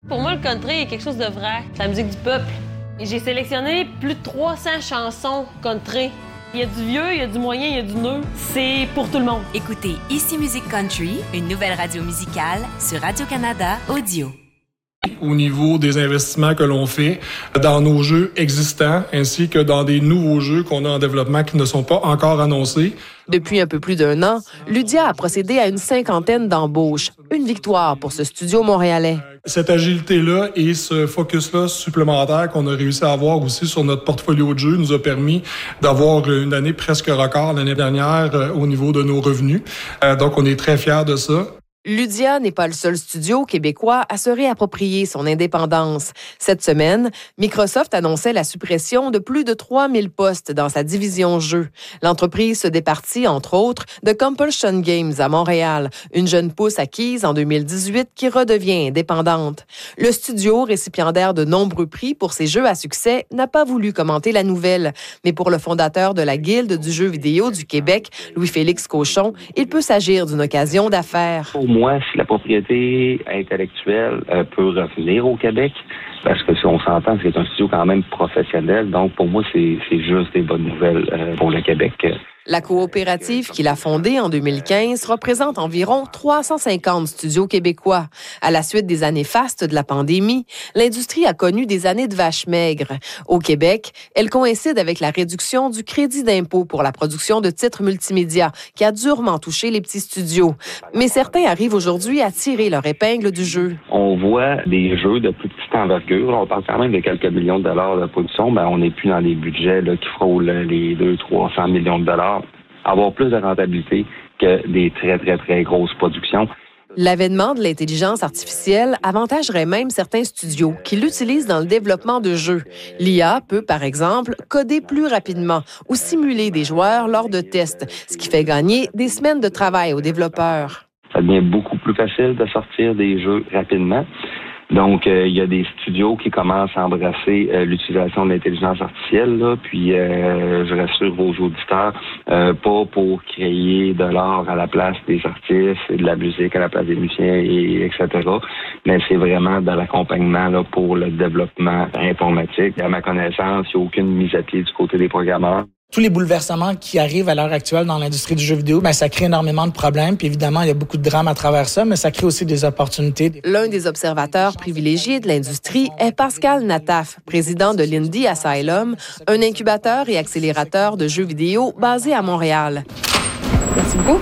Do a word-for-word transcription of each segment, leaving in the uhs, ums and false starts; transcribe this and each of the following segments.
Pour moi, le country est quelque chose de vrai. C'est la musique du peuple. Et j'ai sélectionné plus de trois cents chansons country. Il y a du vieux, il y a du moyen, il y a du neuf. C'est pour tout le monde. Écoutez Ici Musique Country, une nouvelle radio musicale sur Radio-Canada Audio. Au niveau des investissements que l'on fait dans nos jeux existants ainsi que dans des nouveaux jeux qu'on a en développement qui ne sont pas encore annoncés. Depuis un peu plus d'un an, Ludia a procédé à une cinquantaine d'embauches. Une victoire pour ce studio montréalais. Cette agilité-là et ce focus-là supplémentaire qu'on a réussi à avoir aussi sur notre portfolio de jeux nous a permis d'avoir une année presque record l'année dernière euh, au niveau de nos revenus. Euh, donc, on est très fiers de ça. Ludia n'est pas le seul studio québécois à se réapproprier son indépendance. Cette semaine, Microsoft annonçait la suppression de plus de trois mille postes dans sa division jeux. L'entreprise se départit, entre autres, de Compulsion Games à Montréal, une jeune pousse acquise en deux mille dix-huit qui redevient indépendante. Le studio, récipiendaire de nombreux prix pour ses jeux à succès, n'a pas voulu commenter la nouvelle. Mais pour le fondateur de la Guilde du jeu vidéo du Québec, Louis-Félix Cochon, il peut s'agir d'une occasion d'affaires. Moi, si la propriété intellectuelle euh, peut revenir au Québec, parce que si on s'entend, c'est un studio quand même professionnel, donc pour moi, c'est, c'est juste des bonnes nouvelles euh, pour le Québec. La coopérative qu'il a fondée en deux mille quinze représente environ trois cent cinquante studios québécois. À la suite des années fastes de la pandémie, l'industrie a connu des années de vaches maigres. Au Québec, elle coïncide avec la réduction du crédit d'impôt pour la production de titres multimédia qui a durement touché les petits studios. Mais certains arrivent aujourd'hui à tirer leur épingle du jeu. On voit des jeux de plus petite envergure. On parle quand même de quelques millions de dollars de production. Ben, on n'est plus dans les budgets là, qui frôlent les deux cents à trois cents millions de dollars. Avoir plus de rentabilité que des très, très, très grosses productions. L'avènement de l'intelligence artificielle avantagerait même certains studios qui l'utilisent dans le développement de jeux. L'I A peut, par exemple, coder plus rapidement ou simuler des joueurs lors de tests, ce qui fait gagner des semaines de travail aux développeurs. Ça devient beaucoup plus facile de sortir des jeux rapidement. Donc, euh, il y a des studios qui commencent à embrasser euh, l'utilisation de l'intelligence artificielle, là, puis euh, je rassure vos auditeurs, euh, pas pour créer de l'art à la place des artistes et de la musique à la place des musiciens, et, etc. Mais c'est vraiment de l'accompagnement là, pour le développement informatique. À ma connaissance, il n'y a aucune mise à pied du côté des programmeurs. Tous les bouleversements qui arrivent à l'heure actuelle dans l'industrie du jeu vidéo, ben ça crée énormément de problèmes. Puis évidemment, il y a beaucoup de drames à travers ça, mais ça crée aussi des opportunités. L'un des observateurs privilégiés de l'industrie est Pascal Nataf, président de l'Indie Asylum, un incubateur et accélérateur de jeux vidéo basé à Montréal. Merci beaucoup.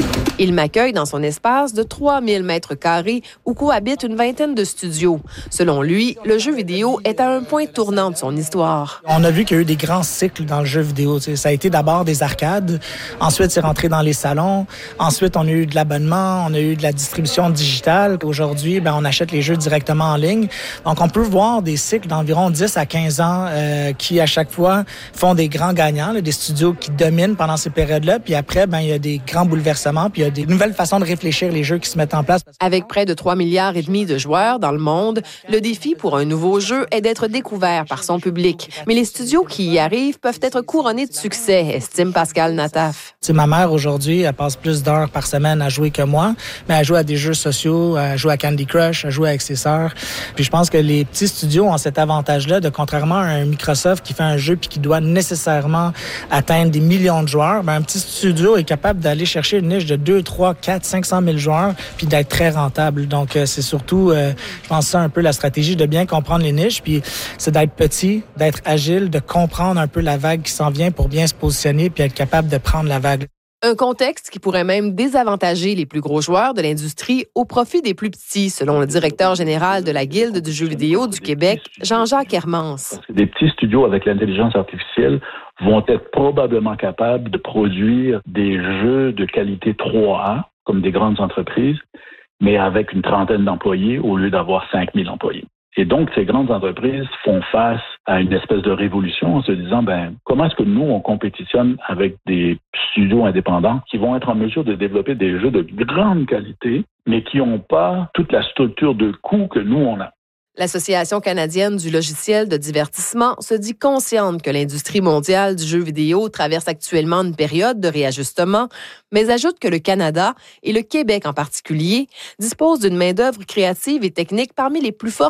Il m'accueille dans son espace de trois mille mètres carrés où cohabitent une vingtaine de studios. Selon lui, le jeu vidéo est à un point tournant de son histoire. On a vu qu'il y a eu des grands cycles dans le jeu vidéo. T'sais. Ça a été d'abord des arcades, ensuite c'est rentré dans les salons, ensuite on a eu de l'abonnement, on a eu de la distribution digitale. Aujourd'hui, ben, on achète les jeux directement en ligne. Donc on peut voir des cycles d'environ dix à quinze ans euh, qui à chaque fois font des grands gagnants, là, des studios qui dominent pendant ces périodes-là. Puis après, ben, il y a des grands bouleversements, puis il y a des nouvelles façons de réfléchir les jeux qui se mettent en place. Avec près de trois milliards et demi de joueurs dans le monde, le défi pour un nouveau jeu est d'être découvert par son public. Mais les studios qui y arrivent peuvent être couronnés de succès, estime Pascal Nataf. T'sais, ma mère, aujourd'hui, elle passe plus d'heures par semaine à jouer que moi, mais elle joue à des jeux sociaux, elle joue à Candy Crush, elle joue avec ses sœurs. Puis je pense que les petits studios ont cet avantage-là de, contrairement à un Microsoft qui fait un jeu puis qui doit nécessairement atteindre des millions de joueurs, ben, un petit studio est capable d'aller chercher une niche de deux, trois, quatre, cinq cent mille joueurs puis d'être très rentable. Donc, euh, c'est surtout, euh, je pense, ça un peu la stratégie de bien comprendre les niches, puis c'est d'être petit, d'être agile, de comprendre un peu la vague qui s'en vient pour bien se positionner puis être capable de prendre la vague. Un contexte qui pourrait même désavantager les plus gros joueurs de l'industrie au profit des plus petits, selon le directeur général de la Guilde du jeu vidéo du Québec, Jean-Jacques Hermance. Des petits studios avec l'intelligence artificielle vont être probablement capables de produire des jeux de qualité trois A, comme des grandes entreprises, mais avec une trentaine d'employés au lieu d'avoir cinq mille employés. Et donc, ces grandes entreprises font face à une espèce de révolution en se disant, ben, comment est-ce que nous, on compétitionne avec des studios indépendants qui vont être en mesure de développer des jeux de grande qualité, mais qui n'ont pas toute la structure de coût que nous, on a. L'Association canadienne du logiciel de divertissement se dit consciente que l'industrie mondiale du jeu vidéo traverse actuellement une période de réajustement, mais ajoute que le Canada, et le Québec en particulier, disposent d'une main-d'œuvre créative et technique parmi les plus fortes